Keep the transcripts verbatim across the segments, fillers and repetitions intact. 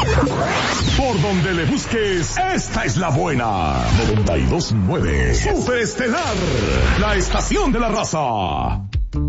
Por donde le busques, esta es la buena. noventa y dos punto nueve. Superestelar, la estación de la raza.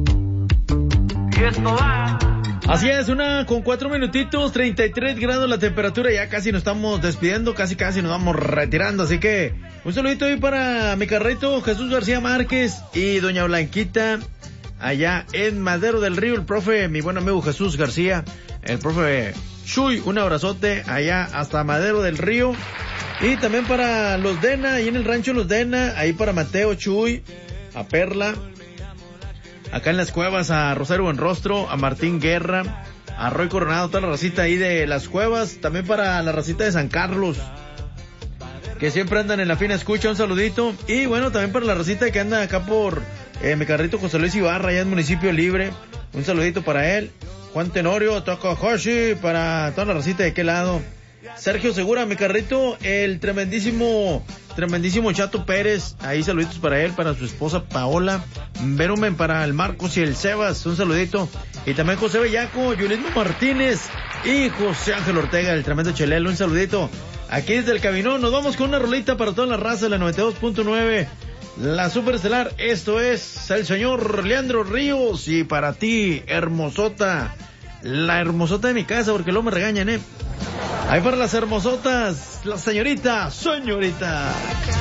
Y esto va. Así es, una con cuatro minutitos, treinta y tres grados la temperatura, ya casi nos estamos despidiendo, casi casi nos vamos retirando, así que un saludito ahí para mi carrito Jesús García Márquez y doña Blanquita, allá en Madero del Río, el profe, mi buen amigo Jesús García, el profe Chuy, un abrazote allá hasta Madero del Río, y también para los Dena, ahí en el rancho Los Dena, ahí para Mateo Chuy, a Perla, acá en las cuevas a Rosario Buenrostro, a Martín Guerra, a Roy Coronado, toda la racita ahí de las cuevas, también para la racita de San Carlos, que siempre andan en la fina escucha, un saludito, y bueno, también para la racita que anda acá por eh, mi carrito José Luis Ibarra, allá en Municipio Libre, un saludito para él, Juan Tenorio, Takahashi, para toda la racita de aquel lado, Sergio Segura, mi carrito, el tremendísimo, tremendísimo Chato Pérez, ahí saluditos para él, para su esposa Paola, Verumen para el Marcos y el Sebas, un saludito, y también José Bellaco, Yulismo Martínez y José Ángel Ortega, el tremendo Chelelo, un saludito, aquí desde el Cabinón, nos vamos con una rolita para toda la raza de la noventa y dos punto nueve, la Superestelar, esto es el señor Leandro Ríos, y para ti, hermosota, la hermosota de mi casa, porque luego me regañan, eh. Ahí para las hermosotas, la señorita, señorita.